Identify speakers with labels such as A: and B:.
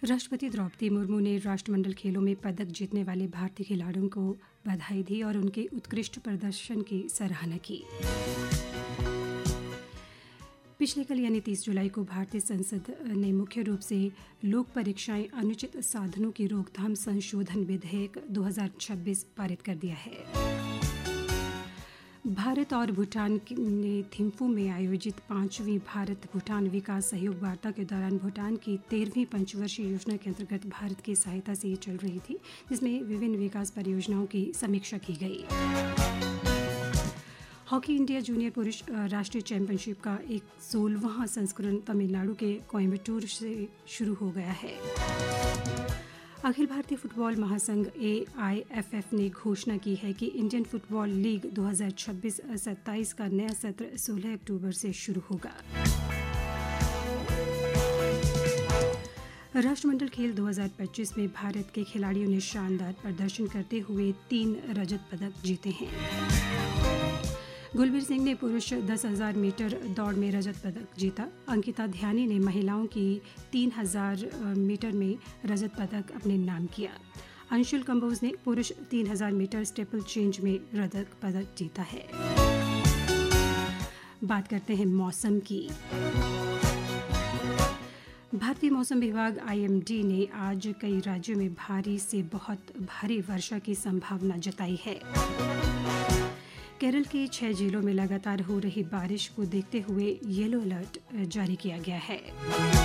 A: राष्ट्रपति द्रौपदी मुर्मू ने राष्ट्रमंडल खेलों में पदक जीतने वाले भारतीय खिलाड़ियों को बधाई दी और उनके उत्कृष्ट प्रदर्शन की सराहना की। पिछले कल यानी 30 जुलाई को भारतीय संसद ने मुख्य रूप से लोक परीक्षाएं अनुचित साधनों की रोकथाम संशोधन विधेयक 2026 पारित कर दिया है। भारत और भूटान ने थिम्फू में आयोजित 5वीं भारत भूटान विकास सहयोग वार्ता के दौरान भूटान की 13वीं पंचवर्षीय योजना के अंतर्गत भारत की सहायता से ये चल रही थी, जिसमें विभिन्न विकास परियोजनाओं की समीक्षा की गई। हॉकी इंडिया जूनियर पुरुष राष्ट्रीय चैंपियनशिप का 16वां संस्करण तमिलनाडु के कोयम्बटूर से शुरू हो गया है। अखिल भारतीय फुटबॉल महासंघ AIFF ने घोषणा की है कि इंडियन फुटबॉल लीग 2026-27 का नया सत्र 16 अक्टूबर से शुरू होगा। राष्ट्रमंडल खेल 2025 में भारत के खिलाड़ियों ने शानदार प्रदर्शन करते हुए 3 रजत पदक जीते हैं। गुलबीर सिंह ने पुरुष 10,000 मीटर दौड़ में रजत पदक जीता। अंकिता ध्यानी ने महिलाओं की 3,000 मीटर में रजत पदक अपने नाम किया। अंशुल कंबोज ने पुरुष 3,000 मीटर स्टेपल चेंज में रजत पदक जीता है। बात करते हैं मौसम की। भारतीय मौसम विभाग IMD ने आज कई राज्यों में भारी से बहुत भारी वर्षा की संभावना जताई है। केरल के 6 जिलों में लगातार हो रही बारिश को देखते हुए येलो अलर्ट जारी किया गया है।